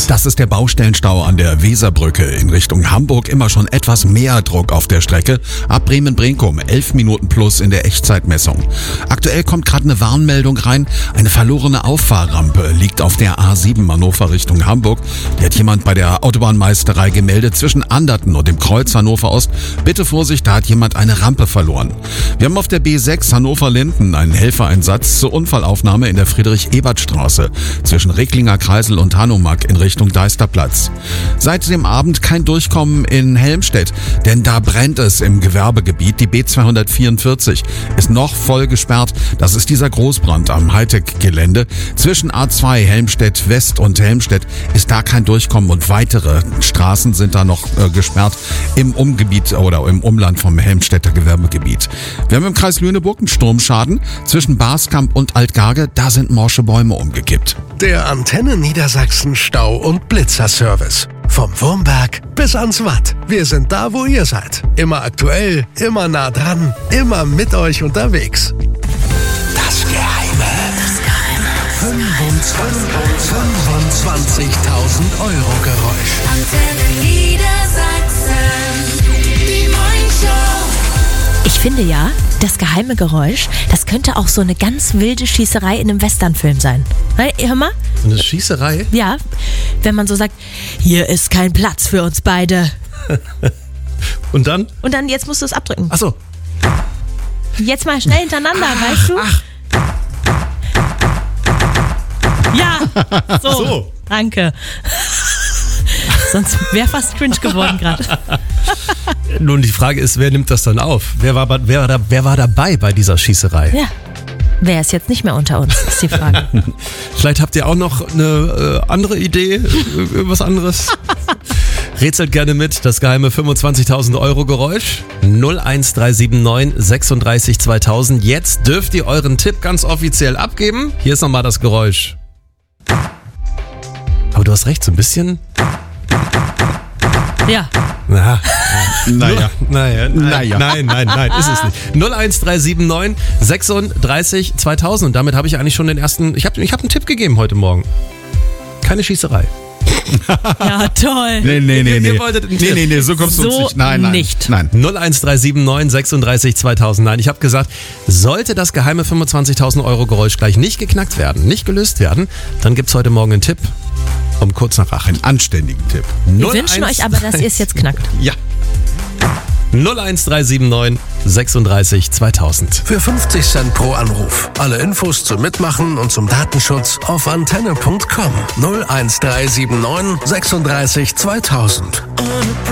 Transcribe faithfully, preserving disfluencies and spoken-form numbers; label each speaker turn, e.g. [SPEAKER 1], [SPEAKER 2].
[SPEAKER 1] Das ist der Baustellenstau an der Weserbrücke in Richtung Hamburg. Immer schon etwas mehr Druck auf der Strecke. Ab Bremen-Brinkum, elf Minuten plus in der Echtzeitmessung. Aktuell kommt gerade eine Warnmeldung rein. Eine verlorene Auffahrrampe liegt auf der A sieben Hannover Richtung Hamburg. Die hat jemand bei der Autobahnmeisterei gemeldet zwischen Anderten und dem Kreuz Hannover Ost. Bitte Vorsicht, da hat jemand eine Rampe verloren. Wir haben auf der B sechs Hannover-Linden einen Helfereinsatz zur Unfallaufnahme in der Friedrich-Ebert-Straße zwischen Recklinger Kreisel und Hanomag in Richtung Deisterplatz. Seit dem Abend kein Durchkommen in Helmstedt, denn da brennt es im Gewerbegebiet. Die B zweihundertvierundvierzig ist noch voll gesperrt. Das ist dieser Großbrand am Hightech-Gelände. Zwischen A zwei Helmstedt West und Helmstedt ist da kein Durchkommen und weitere Straßen sind da noch äh, gesperrt im Umgebiet oder im Umland vom Helmstedter Gewerbegebiet. Wir haben im Kreis Lüneburg einen Sturmschaden zwischen Baskamp und Altgarge. Da sind morsche Bäume umgekippt.
[SPEAKER 2] Der Antenne Niedersachsen Stau- und Blitzerservice. Vom Wurmberg bis ans Watt. Wir sind da, wo ihr seid. Immer aktuell, immer nah dran, immer mit euch unterwegs. Das Geheime. Das Geheime. fünfundzwanzigtausend Euro Geräusch.
[SPEAKER 3] Antenne Niedersachsen. Die Morningshow.
[SPEAKER 4] Ich finde ja, das geheime Geräusch, das könnte auch so eine ganz wilde Schießerei in einem Westernfilm sein. Hey, hör mal.
[SPEAKER 5] Eine Schießerei?
[SPEAKER 4] Ja, wenn man so sagt, hier ist kein Platz für uns beide.
[SPEAKER 5] Und dann?
[SPEAKER 4] Und dann, jetzt musst du es abdrücken.
[SPEAKER 5] Ach so.
[SPEAKER 4] Jetzt mal schnell hintereinander, ach, weißt du?
[SPEAKER 5] Ach.
[SPEAKER 4] Ja, so.
[SPEAKER 5] So.
[SPEAKER 4] Danke. Sonst wäre fast cringe geworden gerade.
[SPEAKER 5] Nun, die Frage ist, wer nimmt das dann auf? Wer war, wer, war da, wer war dabei bei dieser Schießerei?
[SPEAKER 4] Ja. Wer ist jetzt nicht mehr unter uns, ist die Frage.
[SPEAKER 5] Vielleicht habt ihr auch noch eine äh, andere Idee, irgendwas anderes? Rätselt gerne mit, das geheime fünfundzwanzigtausend Euro Geräusch. null eins drei sieben neun sechsunddreißig zweitausend. Jetzt dürft ihr euren Tipp ganz offiziell abgeben. Hier ist nochmal das Geräusch. Aber du hast recht, so ein bisschen...
[SPEAKER 4] Ja.
[SPEAKER 5] Na,
[SPEAKER 1] Naja.
[SPEAKER 5] naja, nein,
[SPEAKER 1] Naja.
[SPEAKER 5] nein, nein, nein, ist es nicht. null eins drei sieben neun sechsunddreißig zweitausend. Und damit habe ich eigentlich schon den ersten, ich habe ich hab einen Tipp gegeben heute Morgen. Keine Schießerei.
[SPEAKER 4] Ja, toll.
[SPEAKER 1] Nee, nee, nee,
[SPEAKER 5] Ihr- ihr
[SPEAKER 1] nee.
[SPEAKER 5] wolltet einen
[SPEAKER 1] Nee,
[SPEAKER 5] Tipp.
[SPEAKER 1] nee, nee, so kommst du uns
[SPEAKER 4] So
[SPEAKER 1] nicht. Nein, nein.
[SPEAKER 4] nicht.
[SPEAKER 1] Nein.
[SPEAKER 5] null eins drei sieben neun sechsunddreißig zweitausend. Nein, ich habe gesagt, sollte das geheime fünfundzwanzigtausend Euro Geräusch gleich nicht geknackt werden, nicht gelöst werden, dann gibt's heute Morgen einen Tipp um kurz nach acht.
[SPEAKER 1] Einen anständigen Tipp.
[SPEAKER 4] Wir wünschen euch aber, dass ihr es jetzt knackt.
[SPEAKER 5] Ja. null eins drei sieben neun sechsunddreißig zweitausend.
[SPEAKER 2] Für fünfzig Cent pro Anruf. Alle Infos zum Mitmachen und zum Datenschutz auf antenne punkt com. null eins drei sieben neun sechsunddreißig zweitausend.